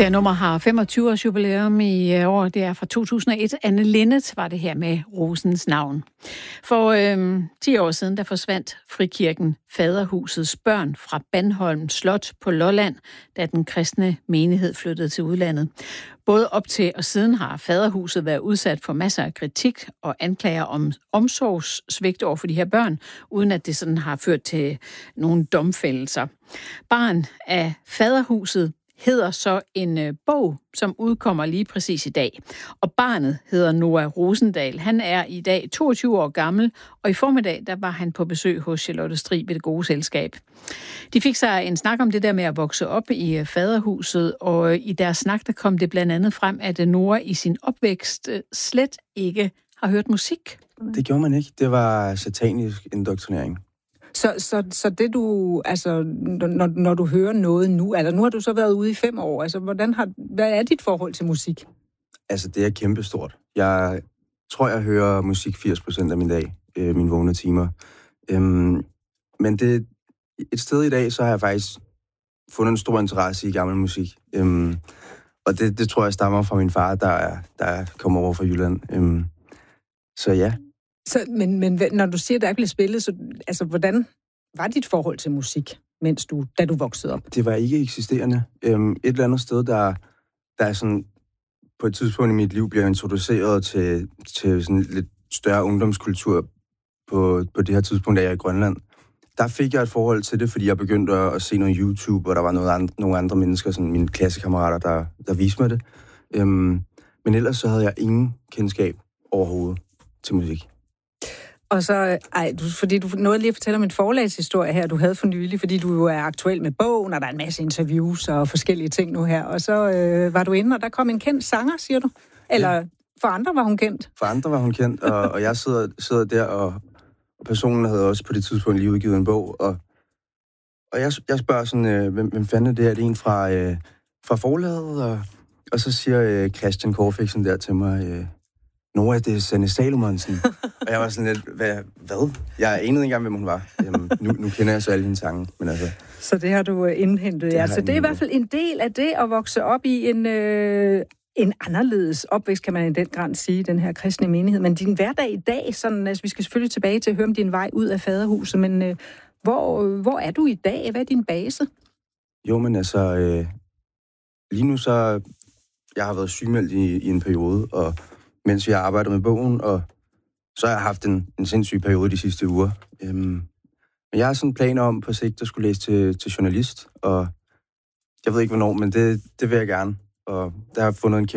Det nummer har 25 års jubilæum i år. Det er fra 2001. Anne Linnet var det her med Rosens navn. For 10 år siden, der forsvandt frikirken Faderhusets børn fra Bandholm Slot på Lolland, da den kristne menighed flyttede til udlandet. Både op til og siden har Faderhuset været udsat for masser af kritik og anklager om omsorgssvigt over for de her børn, uden at det sådan har ført til nogle domfældelser. Barn af Faderhuset hedder så en bog, som udkommer lige præcis i dag. Og barnet hedder Noah Rosendal. Han er i dag 22 år gammel, og i formiddag der var han på besøg hos Charlotte Strig ved Det Gode Selskab. De fik sig en snak om det der med at vokse op i Faderhuset, og i deres snak der kom det blandt andet frem, at Noah i sin opvækst slet ikke har hørt musik. Det gjorde man ikke. Det var satanisk indoktrinering. Så det du, altså, når du hører noget nu, altså nu har du så været ude i 5 år, altså hvad er dit forhold til musik? Altså det er kæmpestort. Jeg tror, jeg hører musik 80% af min dag, mine vågne timer. Men det, et sted i dag, så har jeg faktisk fundet en stor interesse i gammel musik. Og det tror jeg stammer fra min far, der kom over fra Jylland. Så ja. Men når du siger, at der ikke blev spillet, så altså, hvordan var dit forhold til musik, da du voksede op? Det var ikke eksisterende. Et eller andet sted, der er sådan, på et tidspunkt i mit liv bliver introduceret til sådan lidt større ungdomskultur på det her tidspunkt, da jeg er i Grønland. Der fik jeg et forhold til det, fordi jeg begyndte at se noget YouTube, og der var nogle andre mennesker, sådan mine klassekammerater, der viste mig det. Men ellers så havde jeg ingen kendskab overhovedet til musik. Og så, fordi du nåede lige at fortælle om en forlagshistorie her, du havde for nylig, fordi du jo er aktuel med bogen, og der er en masse interviews og forskellige ting nu her. Og så var du inde, og der kom en kendt sanger, siger du? Eller ja. For andre var hun kendt? For andre var hun kendt, og jeg sidder der, og personen havde også på det tidspunkt lige udgivet en bog, og jeg spørger sådan, hvem fanden er det? Er det en fra forlaget? Og så siger Christian Korfiksen der til mig, Noah, det er Sanne Salomonsen. Og jeg var sådan lidt, hvad? Jeg anede ikke engang, hvem hun var. Nu kender jeg så alle hendes sange. Men altså, så det har du indhentet, ja. Så det er i hvert fald en del af det at vokse op i en anderledes opvækst, kan man i den grad sige, den her kristne menighed. Men din hverdag i dag, sådan, altså, vi skal selvfølgelig tilbage til at høre om din vej ud af Faderhuset, men hvor er du i dag? Hvad er din base? Jo, men altså, lige nu så, jeg har været sygemeldt i en periode, og mens vi har arbejdet med bogen, og så har jeg haft en sindssyg periode de sidste uger. Men jeg har sådan en plan om på sigt at skulle læse til journalist, og jeg ved ikke hvornår, men det vil jeg gerne. Og der har jeg fundet en